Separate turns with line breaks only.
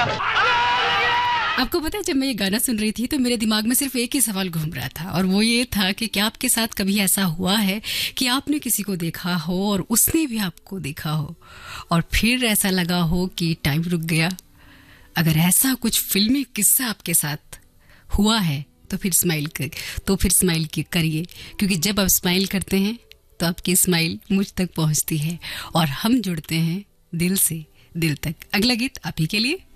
आपको पता है, जब मैं ये गाना सुन रही थी तो मेरे दिमाग में सिर्फ एक ही सवाल घूम रहा था, और वो ये था कि क्या आपके साथ कभी ऐसा हुआ है कि आपने किसी को देखा हो और उसने भी आपको देखा हो और फिर ऐसा लगा हो कि टाइम रुक गया। अगर ऐसा कुछ फिल्मी किस्सा आपके साथ हुआ है तो फिर स्माइल करिए, क्योंकि जब आप स्माइल करते हैं तो आपकी स्माइल मुझ तक पहुंचती है और हम जुड़ते हैं दिल से दिल तक। अगला गीत आप ही के लिए।